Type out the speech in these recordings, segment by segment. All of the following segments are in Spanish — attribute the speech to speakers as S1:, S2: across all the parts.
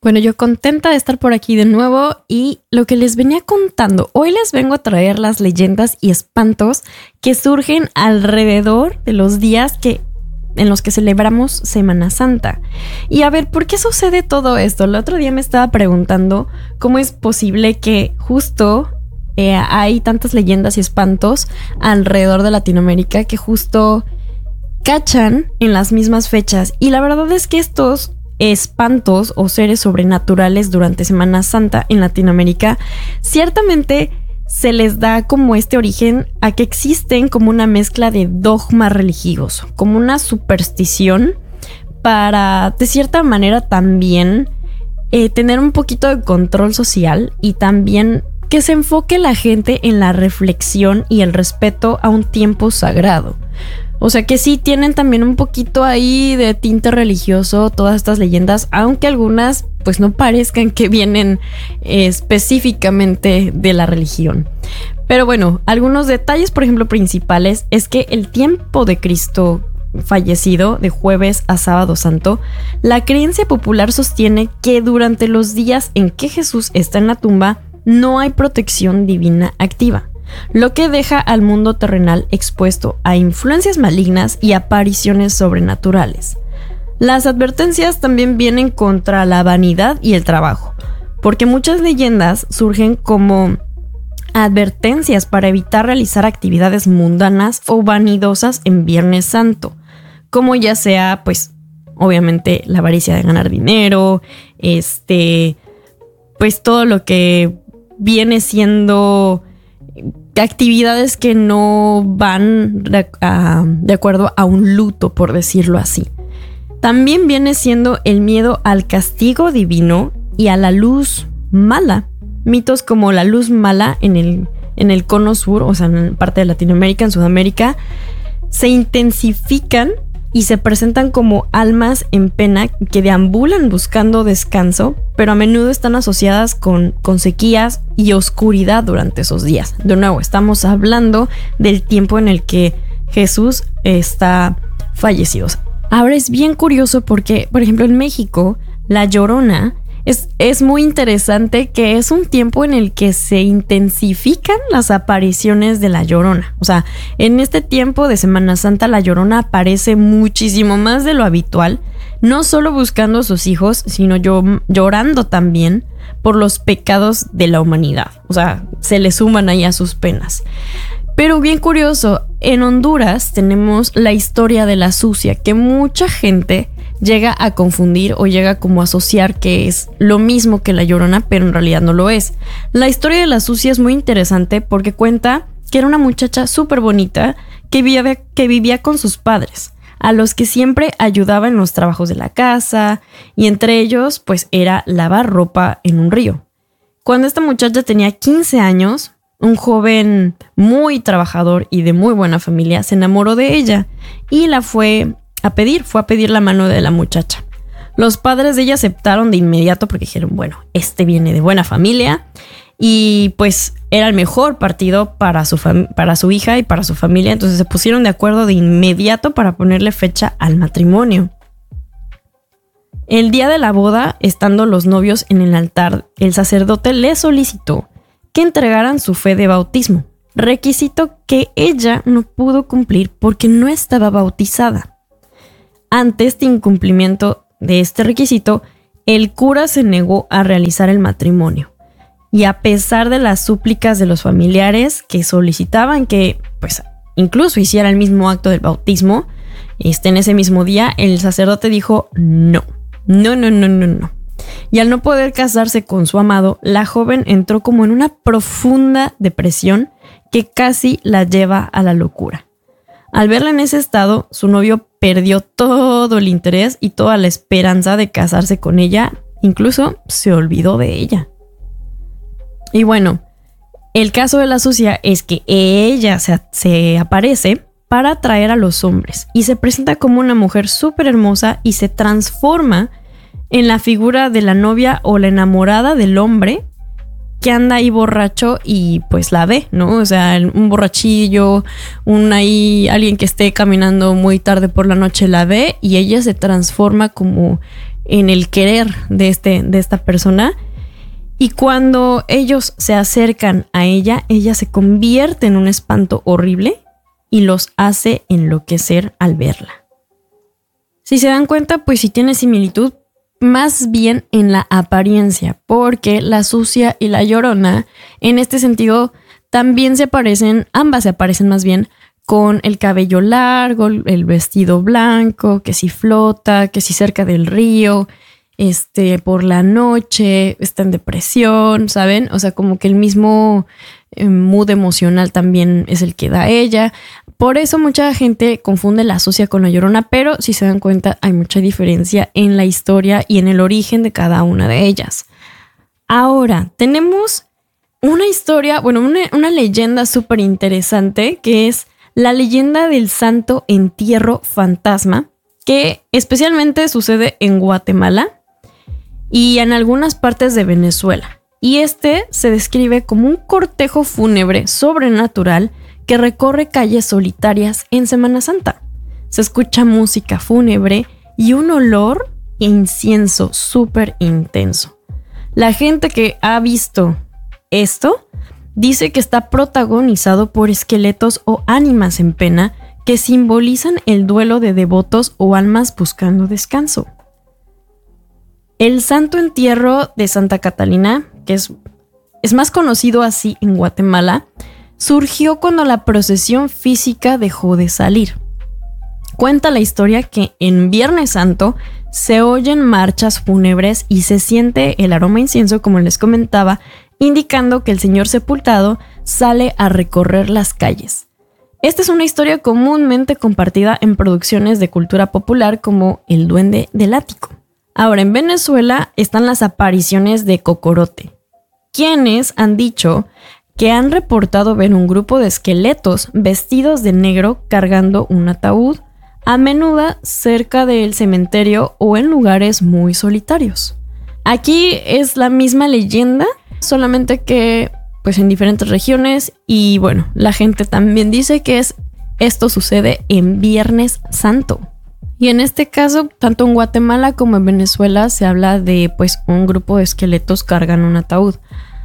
S1: Bueno, yo contenta de estar por aquí de nuevo y lo que les venía contando, hoy les vengo a traer las leyendas y espantos que surgen alrededor de los días en los que celebramos Semana Santa. Y a ver, ¿por qué sucede todo esto? El otro día me estaba preguntando cómo es posible que justo hay tantas leyendas y espantos alrededor de Latinoamérica que justo cachan en las mismas fechas. Y la verdad es que estos espantos o seres sobrenaturales durante Semana Santa en Latinoamérica ciertamente se les da como este origen a que existen como una mezcla de dogma religioso, como una superstición para de cierta manera también tener un poquito de control social y también que se enfoque la gente en la reflexión y el respeto a un tiempo sagrado. O sea que sí tienen también un poquito ahí de tinte religioso todas estas leyendas, aunque algunas pues no parezcan que vienen específicamente de la religión. Pero bueno, algunos detalles, por ejemplo, principales es que el tiempo de Cristo fallecido, de jueves a sábado santo, la creencia popular sostiene que durante los días en que Jesús está en la tumba no hay protección divina activa, lo que deja al mundo terrenal expuesto a influencias malignas y apariciones sobrenaturales. Las advertencias también vienen contra la vanidad y el trabajo, porque muchas leyendas surgen como advertencias para evitar realizar actividades mundanas o vanidosas en Viernes Santo, como ya sea, pues, obviamente la avaricia de ganar dinero, pues todo lo que viene siendo actividades que no van de acuerdo a un luto, por decirlo así. También viene siendo el miedo al castigo divino y a la luz mala. Mitos como la luz mala en el cono sur, o sea, en parte de Latinoamérica, en Sudamérica, se intensifican y se presentan como almas en pena que deambulan buscando descanso, pero a menudo están asociadas con sequías y oscuridad durante esos días. De nuevo, estamos hablando del tiempo en el que Jesús está fallecido. Ahora es bien curioso porque, por ejemplo, en México, La Llorona es muy interesante, que es un tiempo en el que se intensifican las apariciones de La Llorona. O sea, en este tiempo de Semana Santa, La Llorona aparece muchísimo más de lo habitual, no solo buscando a sus hijos, sino llorando también por los pecados de la humanidad. O sea, se le suman ahí a sus penas. Pero bien curioso, en Honduras tenemos la historia de la sucia, que mucha gente llega a confundir o llega como a asociar que es lo mismo que La Llorona, pero en realidad no lo es. La historia de la sucia es muy interesante porque cuenta que era una muchacha súper bonita que vivía con sus padres, a los que siempre ayudaba en los trabajos de la casa, y entre ellos pues era lavar ropa en un río. Cuando esta muchacha tenía 15 años, un joven muy trabajador y de muy buena familia se enamoró de ella y fue a pedir la mano de la muchacha. Los padres de ella aceptaron de inmediato porque dijeron, bueno, viene de buena familia y pues era el mejor partido para su hija y para su familia. Entonces se pusieron de acuerdo de inmediato para ponerle fecha al matrimonio. El día de la boda, estando los novios en el altar, el sacerdote le solicitó que entregaran su fe de bautismo, requisito que ella no pudo cumplir porque no estaba bautizada. Ante este incumplimiento de este requisito, el cura se negó a realizar el matrimonio. Y a pesar de las súplicas de los familiares que solicitaban que, pues, incluso hiciera el mismo acto del bautismo, en ese mismo día, el sacerdote dijo no. Y al no poder casarse con su amado, la joven entró como en una profunda depresión que casi la lleva a la locura. Al verla en ese estado, su novio perdió todo el interés y toda la esperanza de casarse con ella, incluso se olvidó de ella. Y bueno, el caso de la sucia es que ella se aparece para atraer a los hombres y se presenta como una mujer súper hermosa y se transforma en la figura de la novia o la enamorada del hombre que anda ahí borracho y pues la ve, ¿no? O sea, un borrachillo, alguien que esté caminando muy tarde por la noche la ve y ella se transforma como en el querer de esta persona. Y cuando ellos se acercan a ella se convierte en un espanto horrible y los hace enloquecer al verla. Si se dan cuenta, pues sí tiene similitud más bien en la apariencia, porque la sucia y la llorona, en este sentido, también ambas se aparecen más bien con el cabello largo, el vestido blanco, que si flota, que si cerca del río, por la noche, está en depresión, ¿saben? O sea, como que el mismo mood emocional también es el que da ella. Por eso mucha gente confunde la sucia con la llorona, pero si se dan cuenta hay mucha diferencia en la historia y en el origen de cada una de ellas. Ahora, tenemos una historia, una leyenda súper interesante que es la leyenda del Santo Entierro Fantasma, que especialmente sucede en Guatemala y en algunas partes de Venezuela. Y se describe como un cortejo fúnebre sobrenatural que recorre calles solitarias en Semana Santa. Se escucha música fúnebre y un olor e incienso súper intenso. La gente que ha visto esto dice que está protagonizado por esqueletos o ánimas en pena que simbolizan el duelo de devotos o almas buscando descanso. El Santo Entierro de Santa Catalina, que es más conocido así en Guatemala, surgió cuando la procesión física dejó de salir. Cuenta la historia que en Viernes Santo se oyen marchas fúnebres y se siente el aroma a incienso, como les comentaba, indicando que el señor sepultado sale a recorrer las calles. Esta es una historia comúnmente compartida en producciones de cultura popular como El Duende del Ático. Ahora, en Venezuela están las apariciones de Cocorote, quienes han dicho que han reportado ver un grupo de esqueletos vestidos de negro cargando un ataúd, a menudo cerca del cementerio o en lugares muy solitarios. Aquí es la misma leyenda, solamente que pues en diferentes regiones, y bueno, la gente también dice que esto sucede en Viernes Santo. Y en este caso, tanto en Guatemala como en Venezuela se habla de pues un grupo de esqueletos cargan un ataúd.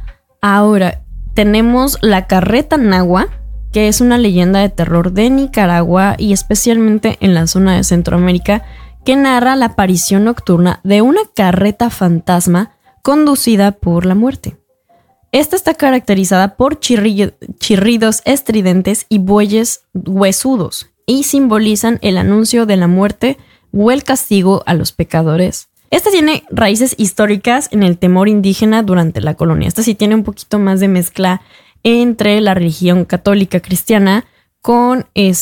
S1: Ahora, tenemos la carreta nahua, que es una leyenda de terror de Nicaragua y especialmente en la zona de Centroamérica, que narra la aparición nocturna de una carreta fantasma conducida por la muerte. Esta está caracterizada por chirridos estridentes y bueyes huesudos y simbolizan el anuncio de la muerte o el castigo a los pecadores. Esta tiene raíces históricas en el temor indígena durante la colonia. Esta sí tiene un poquito más de mezcla entre la religión católica cristiana con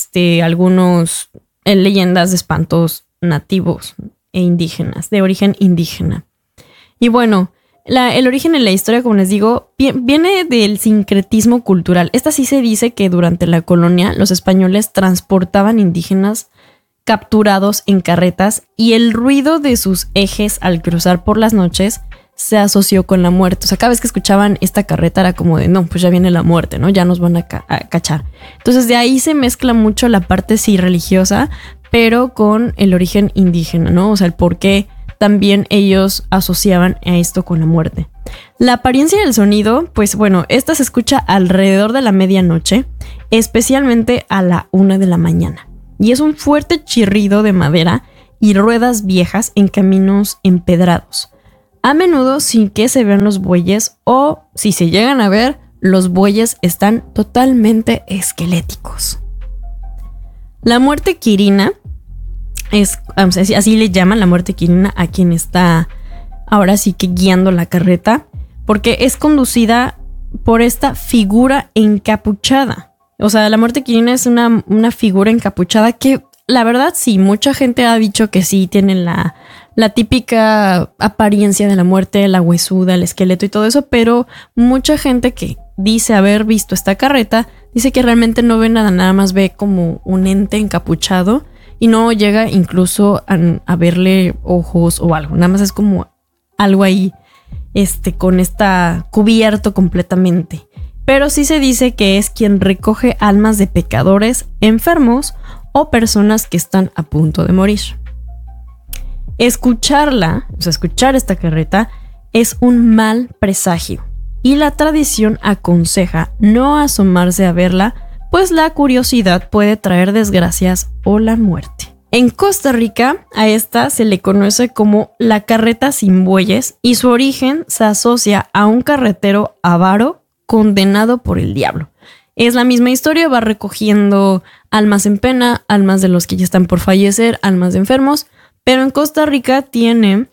S1: algunos leyendas de espantos nativos e indígenas, de origen indígena. Y bueno, el origen en la historia, como les digo, viene del sincretismo cultural. Esta sí se dice que durante la colonia los españoles transportaban indígenas capturados en carretas y el ruido de sus ejes al cruzar por las noches se asoció con la muerte. O sea, cada vez que escuchaban esta carreta era como de, no, pues ya viene la muerte, ¿no? Ya nos van a cachar. Entonces de ahí se mezcla mucho la parte sí religiosa, pero con el origen indígena, ¿no? O sea, el por qué también ellos asociaban a esto con la muerte. La apariencia del sonido, pues bueno, esta se escucha alrededor de la medianoche, especialmente a la 1 de la mañana. Y es un fuerte chirrido de madera y ruedas viejas en caminos empedrados. A menudo sin que se vean los bueyes, o si se llegan a ver, los bueyes están totalmente esqueléticos. La muerte quirina así le llaman, la muerte quirina a quien está ahora sí que guiando la carreta, porque es conducida por esta figura encapuchada. O sea, la muerte quirina es una figura encapuchada que la verdad sí, mucha gente ha dicho que sí tienen la típica apariencia de la muerte, la huesuda, el esqueleto y todo eso, pero mucha gente que dice haber visto esta carreta dice que realmente no ve nada más ve como un ente encapuchado y no llega incluso a verle ojos o algo, nada más es como algo ahí con esta cubierto completamente. Pero sí se dice que es quien recoge almas de pecadores, enfermos o personas que están a punto de morir. Escuchar esta carreta es un mal presagio y la tradición aconseja no asomarse a verla, pues la curiosidad puede traer desgracias o la muerte. En Costa Rica a esta se le conoce como la carreta sin bueyes y su origen se asocia a un carretero avaro condenado por el diablo. Es la misma historia, va recogiendo almas en pena, almas de los que ya están por fallecer, almas de enfermos, pero en Costa Rica tiene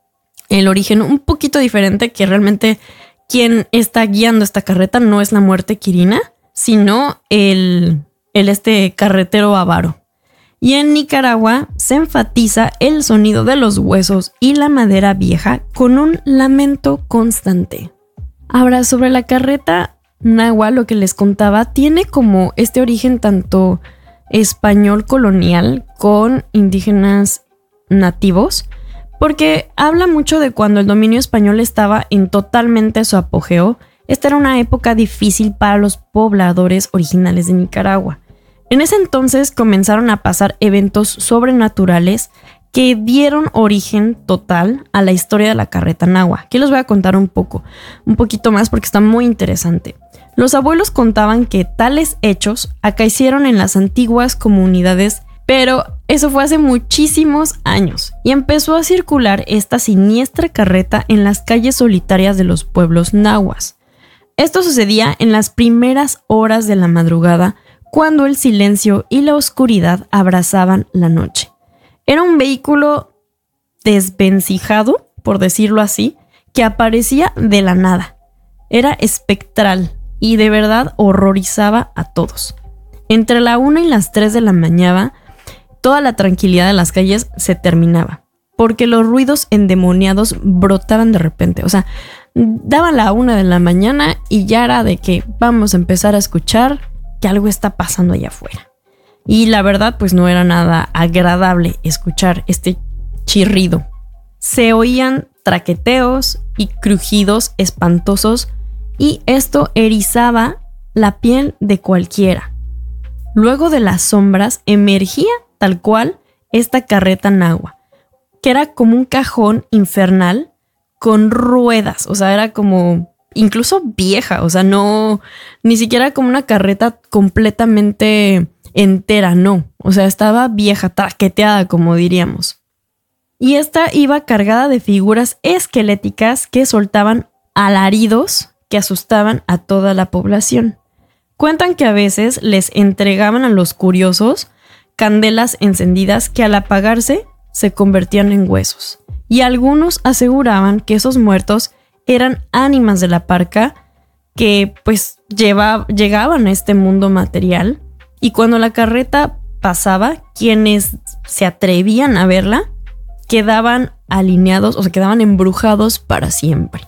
S1: el origen un poquito diferente, que realmente quien está guiando esta carreta no es la muerte quirina, sino el carretero avaro. Y en Nicaragua se enfatiza el sonido de los huesos y la madera vieja con un lamento constante. Ahora, sobre la carreta nahua, lo que les contaba, tiene como este origen tanto español colonial con indígenas nativos, porque habla mucho de cuando el dominio español estaba en totalmente su apogeo. Esta era una época difícil para los pobladores originales de Nicaragua. En ese entonces comenzaron a pasar eventos sobrenaturales que dieron origen total a la historia de la carreta nahua, que les voy a contar un poquito más porque está muy interesante. Los abuelos contaban que tales hechos acaecieron en las antiguas comunidades, pero eso fue hace muchísimos años y empezó a circular esta siniestra carreta en las calles solitarias de los pueblos nahuas. Esto sucedía en las primeras horas de la madrugada, cuando el silencio y la oscuridad abrazaban la noche. Era un vehículo desvencijado, por decirlo así, que aparecía de la nada. Era espectral y de verdad horrorizaba a todos. Entre la 1 y las 3 de la mañana, toda la tranquilidad de las calles se terminaba, porque los ruidos endemoniados brotaban de repente. O sea, daban la 1 de la mañana y ya era de que vamos a empezar a escuchar que algo está pasando allá afuera. Y la verdad, pues no era nada agradable escuchar este chirrido. Se oían traqueteos y crujidos espantosos y esto erizaba la piel de cualquiera. Luego de las sombras emergía tal cual esta carreta nahua, que era como un cajón infernal con ruedas. O sea, era como incluso vieja, o sea, no, ni siquiera como una carreta completamente entera, no. O sea, estaba vieja, traqueteada, como diríamos. Y esta iba cargada de figuras esqueléticas que soltaban alaridos que asustaban a toda la población. Cuentan que a veces les entregaban a los curiosos candelas encendidas que al apagarse se convertían en huesos. Y algunos aseguraban que esos muertos eran ánimas de la parca que pues llegaban a este mundo material, y cuando la carreta pasaba, quienes se atrevían a verla quedaban alineados, o sea, quedaban embrujados para siempre.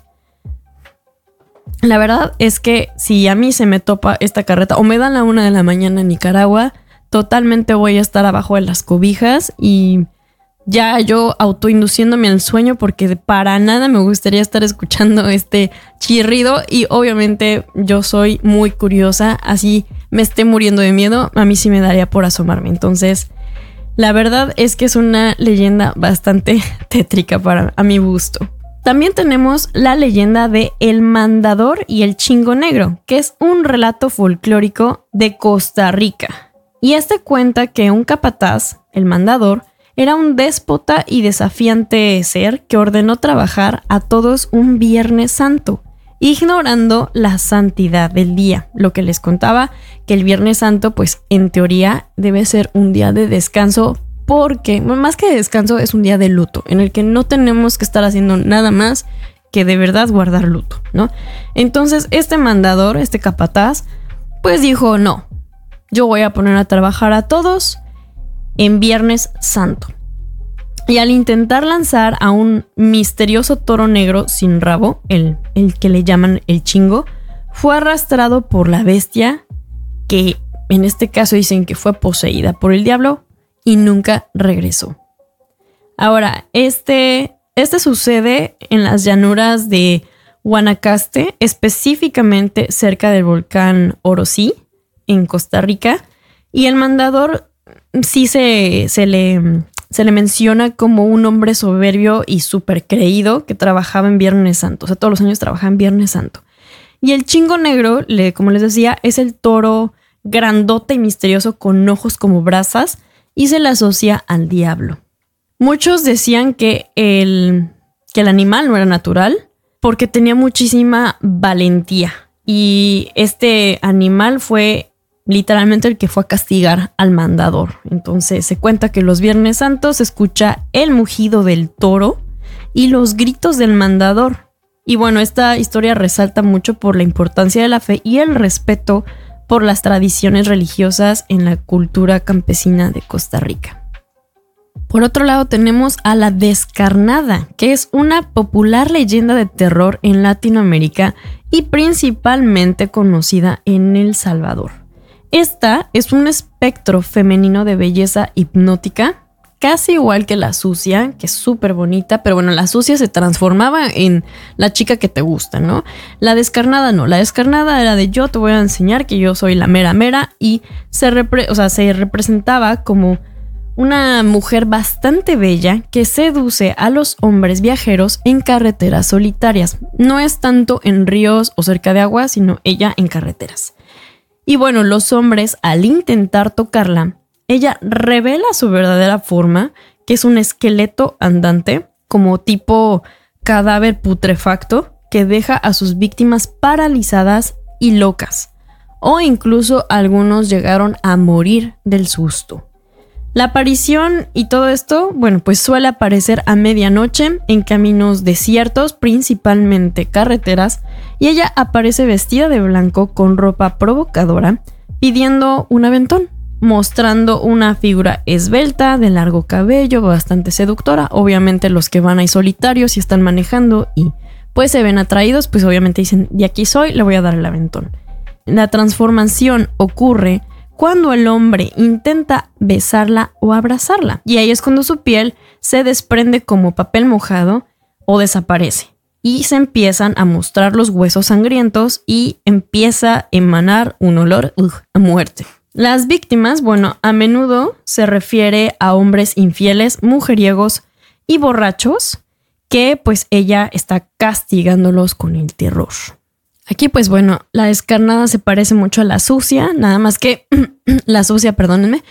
S1: La verdad es que si a mí se me topa esta carreta o me dan la 1 de la mañana en Nicaragua, totalmente voy a estar abajo de las cobijas y ya yo autoinduciéndome al sueño, porque para nada me gustaría estar escuchando este chirrido. Y obviamente yo soy muy curiosa, así me esté muriendo de miedo, a mí sí me daría por asomarme. Entonces, la verdad es que es una leyenda bastante tétrica a mi gusto. También tenemos la leyenda de El Mandador y el Chingo Negro, que es un relato folclórico de Costa Rica. Y este cuenta que un capataz, el mandador, era un déspota y desafiante ser que ordenó trabajar a todos un Viernes Santo, ignorando la santidad del día. Lo que les contaba, que el Viernes Santo, pues en teoría debe ser un día de descanso, porque más que de descanso es un día de luto, en el que no tenemos que estar haciendo nada más que de verdad guardar luto, ¿no? Entonces este mandador, este capataz, pues dijo, no, yo voy a poner a trabajar a todos en Viernes Santo. Y al intentar lanzar a un misterioso toro negro sin rabo, el que le llaman el chingo, fue arrastrado por la bestia, que en este caso dicen que fue poseída por el diablo, y nunca regresó. Ahora, este Este sucede en las llanuras de Guanacaste, específicamente cerca del volcán Orosí, en Costa Rica. Y el mandador sí se le menciona como un hombre soberbio y súper creído que trabajaba en Viernes Santo. O sea, todos los años trabajaba en Viernes Santo. Y el chingo negro, como les decía, es el toro grandote y misterioso con ojos como brasas y se le asocia al diablo. Muchos decían que el animal no era natural porque tenía muchísima valentía. Y este animal fue literalmente el que fue a castigar al mandador. Entonces se cuenta que los Viernes Santos se escucha el mugido del toro y los gritos del mandador. Y bueno, esta historia resalta mucho por la importancia de la fe y el respeto por las tradiciones religiosas en la cultura campesina de Costa Rica. Por otro lado tenemos a la descarnada, que es una popular leyenda de terror en Latinoamérica y principalmente conocida en El Salvador. Esta es un espectro femenino de belleza hipnótica, casi igual que la sucia, que es súper bonita, pero bueno, la sucia se transformaba en la chica que te gusta, ¿no? La descarnada no, la descarnada era de yo te voy a enseñar que yo soy la mera mera y se representaba como una mujer bastante bella que seduce a los hombres viajeros en carreteras solitarias. No es tanto en ríos o cerca de agua, sino ella en carreteras. Y bueno, los hombres, al intentar tocarla, ella revela su verdadera forma, que es un esqueleto andante, como tipo cadáver putrefacto, que deja a sus víctimas paralizadas y locas. O incluso algunos llegaron a morir del susto. La aparición y todo esto, bueno, pues suele aparecer a medianoche en caminos desiertos, principalmente carreteras, y ella aparece vestida de blanco con ropa provocadora, pidiendo un aventón, mostrando una figura esbelta, de largo cabello, bastante seductora. Obviamente los que van ahí solitarios y están manejando y pues se ven atraídos, pues obviamente dicen, de aquí soy, le voy a dar el aventón. La transformación ocurre cuando el hombre intenta besarla o abrazarla. Y ahí es cuando su piel se desprende como papel mojado o desaparece. Y se empiezan a mostrar los huesos sangrientos y empieza a emanar un olor a muerte. Las víctimas, bueno, a menudo se refiere a hombres infieles, mujeriegos y borrachos que pues ella está castigándolos con el terror. Aquí, pues bueno, la descarnada se parece mucho a la sucia, nada más que la sucia, perdónenme,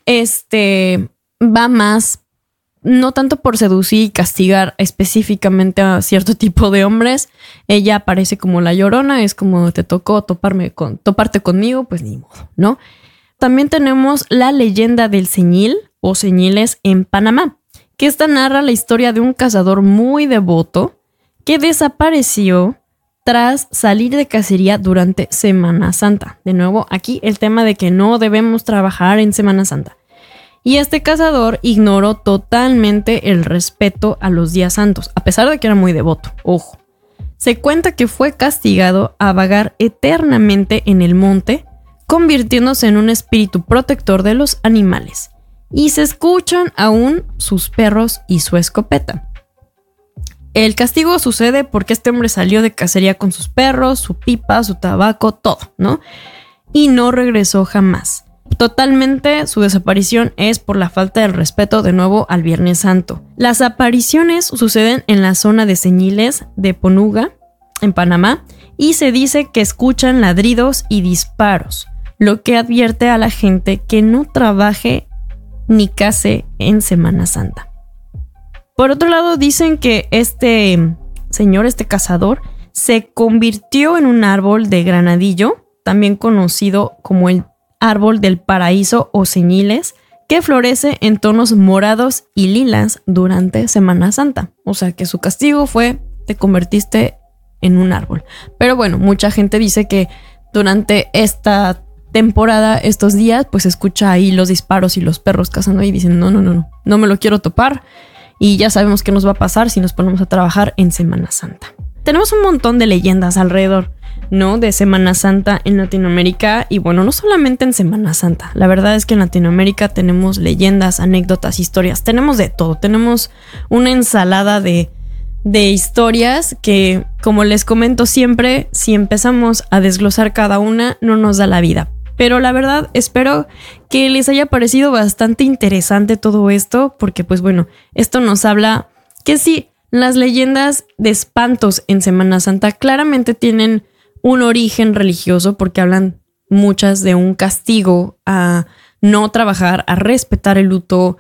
S1: va más, no tanto por seducir y castigar específicamente a cierto tipo de hombres. Ella aparece como la llorona, es como te tocó toparte conmigo, pues ni modo, ¿no? También tenemos la leyenda del ceñil o ceñiles en Panamá, que esta narra la historia de un cazador muy devoto que desapareció tras salir de cacería durante Semana Santa. De nuevo, aquí el tema de que no debemos trabajar en Semana Santa. Y este cazador ignoró totalmente el respeto a los días santos, a pesar de que era muy devoto. Ojo. Se cuenta que fue castigado a vagar eternamente en el monte, convirtiéndose en un espíritu protector de los animales. Y se escuchan aún sus perros y su escopeta. El castigo sucede porque este hombre salió de cacería con sus perros, su pipa, su tabaco, todo, ¿no? Y no regresó jamás. Totalmente su desaparición es por la falta de respeto de nuevo al Viernes Santo. Las apariciones suceden en la zona de Ceñiles de Ponuga, en Panamá, y se dice que escuchan ladridos y disparos, lo que advierte a la gente que no trabaje ni case en Semana Santa. Por otro lado, dicen que este señor, este cazador, se convirtió en un árbol de granadillo, también conocido como el árbol del paraíso o ceñiles, que florece en tonos morados y lilas durante Semana Santa. O sea que su castigo fue, te convertiste en un árbol. Pero bueno, mucha gente dice que durante esta temporada, estos días, pues escucha ahí los disparos y los perros cazando y dicen, no me lo quiero topar. Y ya sabemos qué nos va a pasar si nos ponemos a trabajar en Semana Santa. Tenemos un montón de leyendas alrededor ¿no? De Semana Santa en Latinoamérica. Y bueno, no solamente en Semana Santa. La verdad es que en Latinoamérica tenemos leyendas, anécdotas, historias. Tenemos de todo. Tenemos una ensalada de historias que, como les comento siempre, si empezamos a desglosar cada una, no nos da la vida. Pero la verdad, espero que les haya parecido bastante interesante todo esto, porque pues bueno, esto nos habla que sí, las leyendas de espantos en Semana Santa claramente tienen un origen religioso, porque hablan muchas de un castigo a no trabajar, a respetar el luto,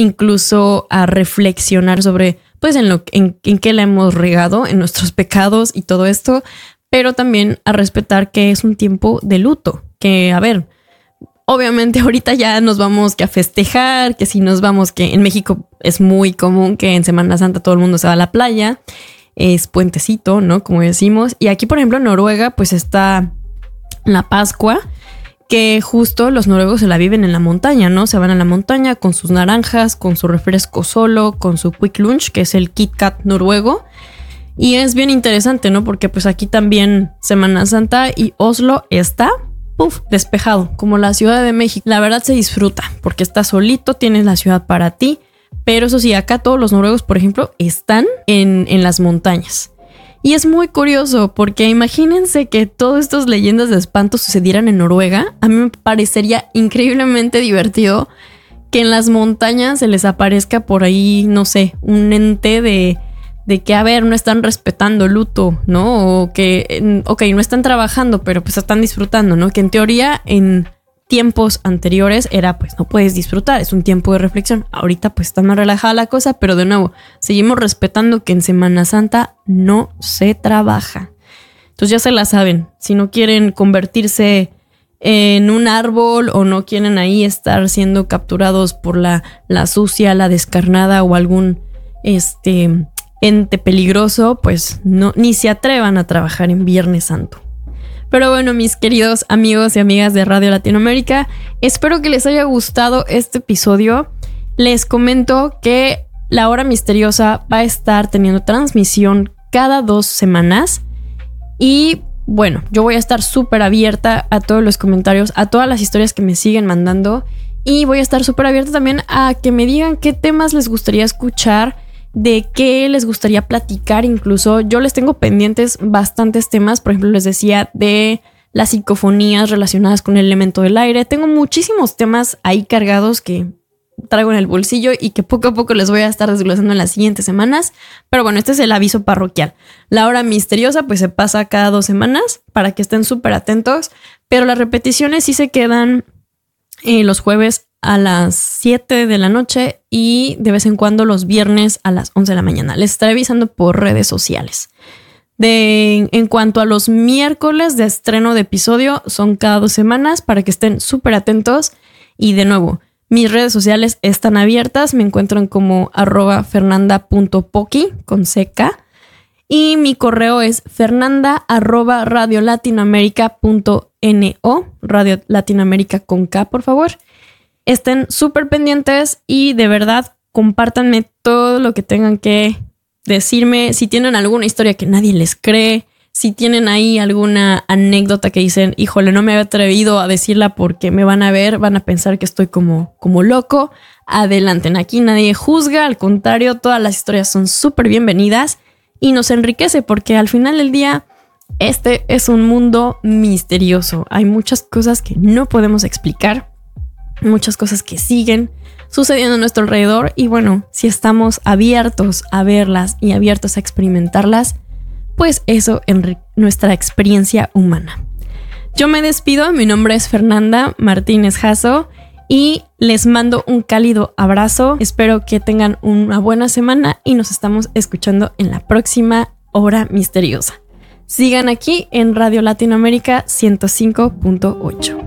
S1: incluso a reflexionar sobre pues en qué la hemos regado, en nuestros pecados y todo esto, pero también a respetar que es un tiempo de luto, que a ver, obviamente ahorita ya nos vamos que a festejar, que si nos vamos, que en México es muy común que en Semana Santa todo el mundo se va a la playa, es puentecito, ¿no? Como decimos. Y aquí, por ejemplo, en Noruega, pues está la Pascua, que justo los noruegos se la viven en la montaña, ¿no? Se van a la montaña con sus naranjas, con su refresco solo, con su Quick Lunch, que es el Kit Kat noruego. Y es bien interesante, ¿no? Porque pues aquí también Semana Santa y Oslo está despejado, como la Ciudad de México. La verdad se disfruta porque está solito, tienes la ciudad para ti. Pero eso sí, acá todos los noruegos, por ejemplo, están en las montañas. Y es muy curioso porque imagínense que todas estas leyendas de espanto sucedieran en Noruega. A mí me parecería increíblemente divertido que en las montañas se les aparezca por ahí, no sé, un ente de que, a ver, no están respetando el luto, ¿no? O que, ok, no están trabajando, pero pues están disfrutando, ¿no? Que en teoría en tiempos anteriores era pues no puedes disfrutar, es un tiempo de reflexión. Ahorita pues está más relajada la cosa, pero de nuevo seguimos respetando que en Semana Santa no se trabaja. Entonces ya se la saben, si no quieren convertirse en un árbol o no quieren ahí estar siendo capturados por la sucia, la descarnada o algún ente peligroso, pues no, ni se atrevan a trabajar en Viernes Santo. Pero bueno, mis queridos amigos y amigas de Radio Latinoamérica, espero que les haya gustado este episodio. Les comento que La Hora Misteriosa va a estar teniendo transmisión cada 2 semanas. Y bueno, yo voy a estar súper abierta a todos los comentarios, a todas las historias que me siguen mandando. Y voy a estar súper abierta también a que me digan qué temas les gustaría escuchar, de qué les gustaría platicar. Incluso yo les tengo pendientes bastantes temas. Por ejemplo, les decía de las psicofonías relacionadas con el elemento del aire. Tengo muchísimos temas ahí cargados que traigo en el bolsillo y que poco a poco les voy a estar desglosando en las siguientes semanas. Pero bueno, este es el aviso parroquial. La Hora Misteriosa pues se pasa cada 2 semanas para que estén súper atentos. Pero las repeticiones sí se quedan los jueves a las 7 de la noche y de vez en cuando los viernes a las 11 de la mañana. Les estaré avisando por redes sociales. En cuanto a los miércoles de estreno de episodio, son cada 2 semanas para que estén súper atentos. Y de nuevo, mis redes sociales están abiertas. Me encuentran como @fernanda.poki con CK. Y mi correo es fernanda@radiolatinoamerica.no. Radio Latinoamérica con K, por favor. Estén súper pendientes y de verdad compártanme todo lo que tengan que decirme. Si tienen alguna historia que nadie les cree, si tienen ahí alguna anécdota que dicen, híjole, no me había atrevido a decirla porque me van a ver, van a pensar que estoy como loco, adelanten. Aquí nadie juzga, al contrario, todas las historias son súper bienvenidas y nos enriquece porque al final del día este es un mundo misterioso. Hay muchas cosas que no podemos explicar. Muchas cosas que siguen sucediendo a nuestro alrededor y bueno, si estamos abiertos a verlas y abiertos a experimentarlas, pues eso en nuestra experiencia humana. Yo me despido, mi nombre es Fernanda Martínez Jasso y les mando un cálido abrazo. Espero que tengan una buena semana y nos estamos escuchando en la próxima Hora Misteriosa. Sigan aquí en Radio Latinoamérica 105.8.